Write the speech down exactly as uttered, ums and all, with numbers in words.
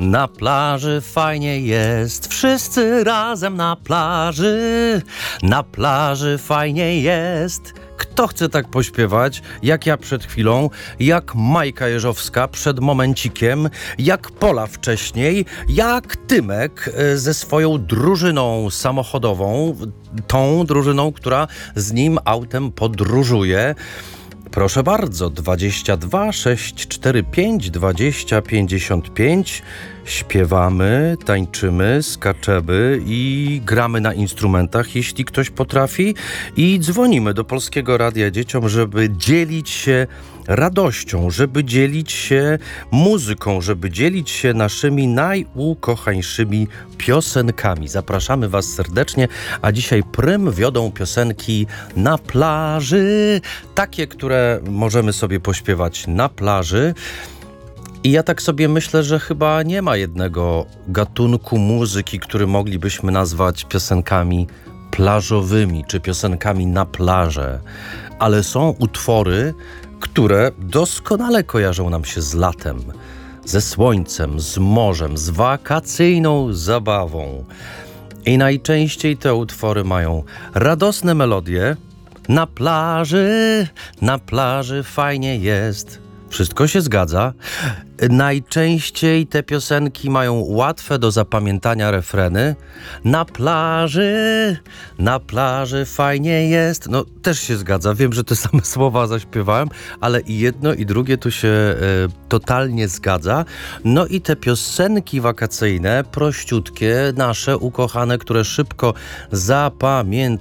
Na plaży fajnie jest, wszyscy razem na plaży. Na plaży fajnie jest. Kto chce tak pośpiewać, jak ja przed chwilą, jak Majka Jeżowska przed momencikiem, jak Pola wcześniej, jak Tymek ze swoją drużyną samochodową, tą drużyną, która z nim autem podróżuje. Proszę bardzo, dwadzieścia dwa sześć cztery pięć dwadzieścia pięćdziesiąt pięć. Śpiewamy, tańczymy, skaczemy i gramy na instrumentach, jeśli ktoś potrafi. I dzwonimy do Polskiego Radia Dzieciom, żeby dzielić się radością, żeby dzielić się muzyką, żeby dzielić się naszymi najukochańszymi piosenkami. Zapraszamy Was serdecznie, a dzisiaj prym wiodą piosenki na plaży. Takie, które możemy sobie pośpiewać na plaży. I ja tak sobie myślę, że chyba nie ma jednego gatunku muzyki, który moglibyśmy nazwać piosenkami plażowymi, czy piosenkami na plażę. Ale są utwory, które doskonale kojarzą nam się z latem, ze słońcem, z morzem, z wakacyjną zabawą. I najczęściej te utwory mają radosne melodie. Na plaży, na plaży fajnie jest. Wszystko się zgadza. Najczęściej te piosenki mają łatwe do zapamiętania refreny. Na plaży, na plaży fajnie jest. No też się zgadza. Wiem, że te same słowa zaśpiewałem, ale i jedno i drugie tu się e, totalnie zgadza. No i te piosenki wakacyjne, prościutkie, nasze, ukochane, które szybko zapamiętamy.